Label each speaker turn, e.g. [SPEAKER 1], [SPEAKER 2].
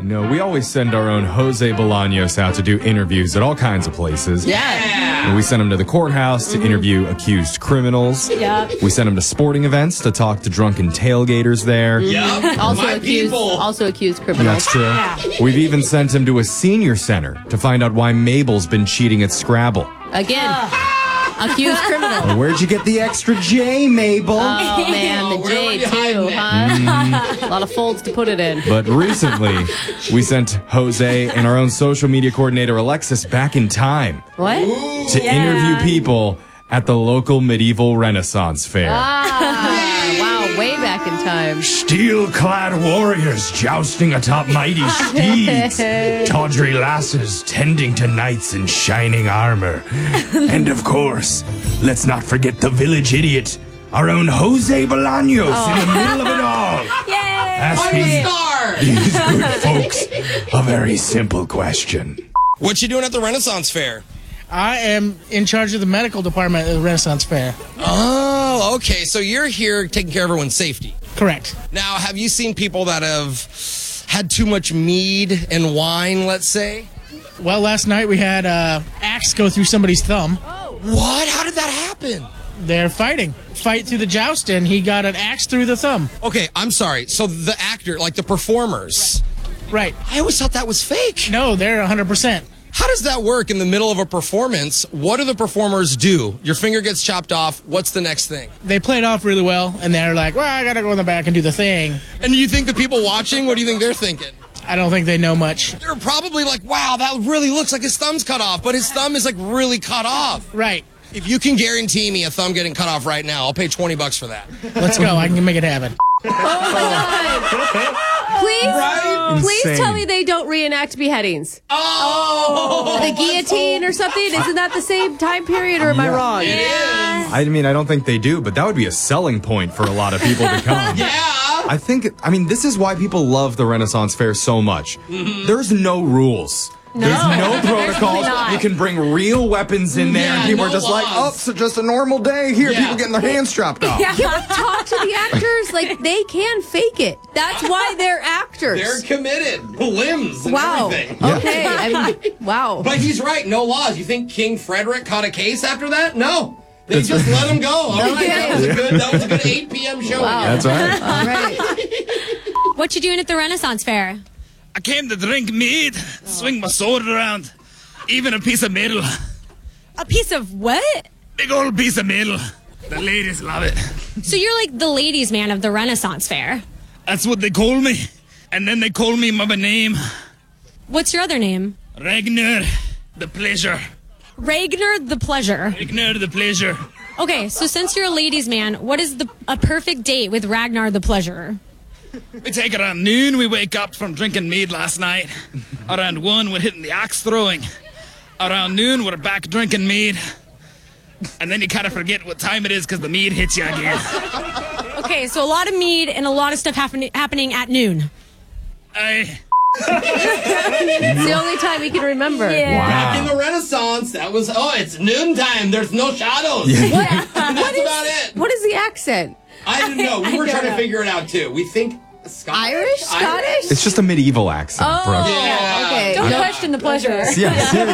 [SPEAKER 1] No, we always send our own Jose Bolaños out to do interviews at all kinds of places.
[SPEAKER 2] Yeah.
[SPEAKER 1] And we send him to the courthouse to interview accused criminals.
[SPEAKER 2] Yep.
[SPEAKER 1] We send him to sporting events to talk to drunken tailgaters there.
[SPEAKER 3] Yep.
[SPEAKER 2] Also accused criminals.
[SPEAKER 1] That's true. We've even sent him to a senior center to find out why Mabel's been cheating at Scrabble.
[SPEAKER 2] Again. Accused criminal.
[SPEAKER 1] Where'd you get the extra J, Mabel?
[SPEAKER 2] Oh, man, the J, too, huh? A lot of folds to put it in.
[SPEAKER 1] But recently, we sent Jose and our own social media coordinator, Alexis, back in time.
[SPEAKER 2] What?
[SPEAKER 1] To interview people at the local medieval Renaissance fair.
[SPEAKER 2] Wow, way back in time.
[SPEAKER 1] Steel-clad warriors jousting atop mighty steeds. Tawdry lasses tending to knights in shining armor. And of course, let's not forget the village idiot, our own Jose Bolaños in the middle of it all.
[SPEAKER 3] I'm
[SPEAKER 1] Asking
[SPEAKER 3] a star.
[SPEAKER 1] these good folks a very simple question.
[SPEAKER 3] What you doing at the Renaissance Fair?
[SPEAKER 4] I am in charge of the medical department at the Renaissance Fair.
[SPEAKER 3] Oh, okay. So you're here taking care of everyone's safety.
[SPEAKER 4] Correct.
[SPEAKER 3] Now, have you seen people that have had too much mead and wine, let's say?
[SPEAKER 4] Well, last night we had an axe go through somebody's thumb.
[SPEAKER 3] What? How did that happen?
[SPEAKER 4] They're fighting. Fight through the joust, and he got an axe through the thumb.
[SPEAKER 3] Okay, I'm sorry. So the actor, like the performers,
[SPEAKER 4] Right.
[SPEAKER 3] I always thought that was fake.
[SPEAKER 4] No, they're 100%.
[SPEAKER 3] How does that work in the middle of a performance? What do the performers do? Your finger gets chopped off. What's the next thing?
[SPEAKER 4] They played off really well, and they're like, well, I got to go in the back and do the thing.
[SPEAKER 3] And you think the people watching, what do you think they're thinking?
[SPEAKER 4] I don't think they know much.
[SPEAKER 3] They're probably like, wow, that really looks like his thumb's cut off, but his thumb is like really cut off.
[SPEAKER 4] Right.
[SPEAKER 3] If you can guarantee me a thumb getting cut off right now, I'll pay $20 for that.
[SPEAKER 4] Let's go. I can make it happen.
[SPEAKER 2] Please
[SPEAKER 1] Insane.
[SPEAKER 2] tell me they don't reenact beheadings.
[SPEAKER 3] Oh!
[SPEAKER 2] The guillotine or something? Isn't that the same time period, or am I wrong?
[SPEAKER 3] It is.
[SPEAKER 1] I mean, I don't think they do, but that would be a selling point for a lot of people to come.
[SPEAKER 3] Yeah.
[SPEAKER 1] I mean, this is why people love the Renaissance Fair so much. There's no rules. There's no protocols.
[SPEAKER 2] not.
[SPEAKER 1] You can bring real weapons in there, and
[SPEAKER 3] Yeah,
[SPEAKER 1] people
[SPEAKER 3] no
[SPEAKER 1] are just like,
[SPEAKER 3] laws.
[SPEAKER 1] oh, so just a normal day. Here,
[SPEAKER 3] Yeah.
[SPEAKER 1] people getting their hands chopped off.
[SPEAKER 2] Can we talk to the actors? Like, they can fake it. That's why they're actors.
[SPEAKER 3] They're committed. Limbs and
[SPEAKER 2] Wow.
[SPEAKER 3] everything.
[SPEAKER 2] Okay. I mean, wow.
[SPEAKER 3] But he's right. No laws. You think King Frederick caught a case after that? No. They just let him go. All right.
[SPEAKER 2] Okay.
[SPEAKER 3] That was a good 8 p.m. show.
[SPEAKER 2] Wow.
[SPEAKER 1] That's right.
[SPEAKER 2] All right.
[SPEAKER 5] What you doing at the Renaissance Fair?
[SPEAKER 6] I came to drink mead, swing my sword around, even a piece of metal.
[SPEAKER 5] A piece of what?
[SPEAKER 6] Big old piece of metal. The ladies love it.
[SPEAKER 5] So you're like the ladies' man of the Renaissance Fair.
[SPEAKER 6] That's what they call me. And then they call me my name,
[SPEAKER 5] What's your other name?
[SPEAKER 6] Ragnar the Pleasure.
[SPEAKER 5] Ragnar the Pleasure.
[SPEAKER 6] Ragnar the Pleasure.
[SPEAKER 5] Okay, so since you're a ladies' man, what is a perfect date with Ragnar the Pleasurer?
[SPEAKER 6] We take around noon, we wake up from drinking mead last night. Around 1, we're hitting the axe throwing. Around noon, we're back drinking mead. And then you kind of forget what time it is because the mead hits you again.
[SPEAKER 5] Okay, so a lot of mead and a lot of stuff happening at noon.
[SPEAKER 2] It's the only time he can remember.
[SPEAKER 3] Back in the Renaissance, that was, it's noontime. There's no shadows. That's about it.
[SPEAKER 2] What is the accent?
[SPEAKER 3] I didn't know. We were trying to figure it out, too. We think Scottish?
[SPEAKER 2] Irish? Scottish?
[SPEAKER 1] It's just a medieval accent, bro.
[SPEAKER 2] Oh, okay.
[SPEAKER 5] Don't question the pleasure.
[SPEAKER 1] Yeah, seriously.